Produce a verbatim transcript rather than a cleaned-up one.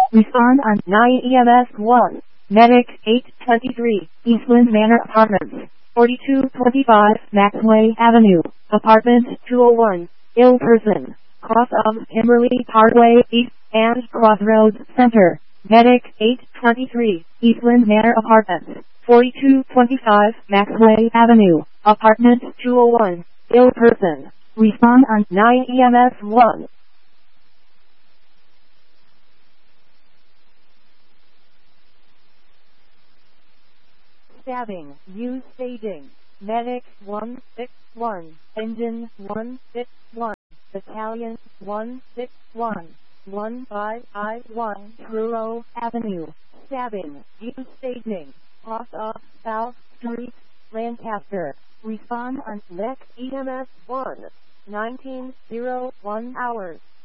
Respond on nine E M S one. Medic eight twenty-three, Eastland Manor Apartments, forty-two twenty-five Maxway Avenue, Apartment two oh one, ill person, cross of Kimberly Parkway East and Crossroads Center. Medic eight twenty-three, Eastland Manor Apartments, forty-two twenty-five Maxway Avenue, Apartment two oh one, ill person. Respond on nine E M S one. Stabbing, use staging. Medic one six one, Engine one six one, Battalion one six one, one five five one, Truro Avenue. Stabbing, use staging. Cross of South Street, Lancaster. Respond on next E M S one, nineteen oh one hours.